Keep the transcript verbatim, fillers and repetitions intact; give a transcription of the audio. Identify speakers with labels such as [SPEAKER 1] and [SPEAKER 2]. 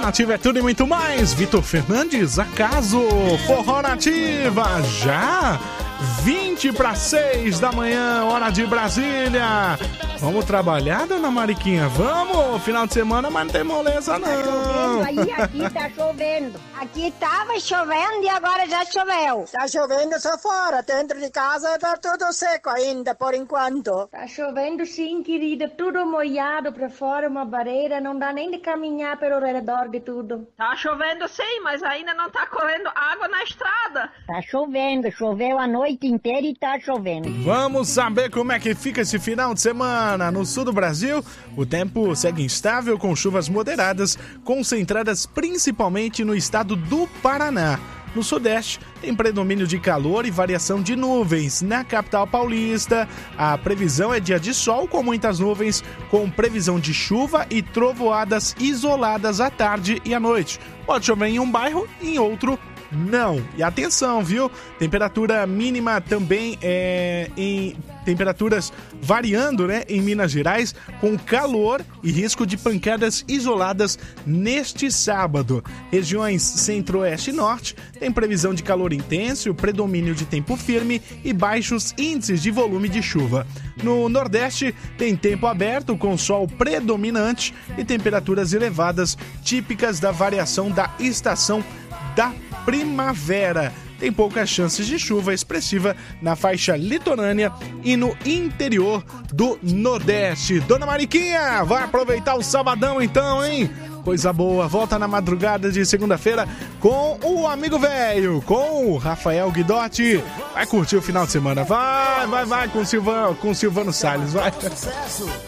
[SPEAKER 1] Nativa é tudo e muito mais. Vitor Fernandes, Acaso, Forró Nativa, já vinte para seis da manhã, hora de Brasília. Vamos trabalhar, dona Mariquinha? Vamos! Final de semana, mas não tem moleza, não.
[SPEAKER 2] Tá chovendo aí, aqui tá chovendo. Aqui tava chovendo e agora já choveu.
[SPEAKER 3] Tá chovendo só fora, dentro de casa tá tudo seco ainda, por enquanto.
[SPEAKER 2] Tá chovendo sim, querida, tudo molhado pra fora, uma barreira, não dá nem de caminhar pelo redor de tudo.
[SPEAKER 4] Tá chovendo sim, mas ainda não tá correndo água na estrada.
[SPEAKER 2] Tá chovendo, choveu a noite inteira e tá chovendo.
[SPEAKER 1] Vamos saber como é que fica esse final de semana. No sul do Brasil, o tempo segue instável com chuvas moderadas, concentradas principalmente no estado do Paraná. No sudeste, tem predomínio de calor e variação de nuvens. Na capital paulista, a previsão é dia de sol com muitas nuvens, com previsão de chuva e trovoadas isoladas à tarde e à noite. Pode chover em um bairro e em outro não. E atenção, viu? Temperatura mínima também é em temperaturas variando, né, em Minas Gerais, com calor e risco de pancadas isoladas neste sábado. Regiões centro-oeste e norte tem previsão de calor intenso, predomínio de tempo firme e baixos índices de volume de chuva. No nordeste tem tempo aberto com sol predominante e temperaturas elevadas, típicas da variação da estação da primavera. Tem poucas chances de chuva expressiva na faixa litorânea e no interior do Nordeste. Dona Mariquinha, vai aproveitar o sabadão então, hein? Coisa boa, volta na madrugada de segunda-feira com o Amigo Velho, com o Rafael Guidotti. Vai curtir o final de semana, vai, vai, vai com o Silvano, com o Silvano Salles, vai.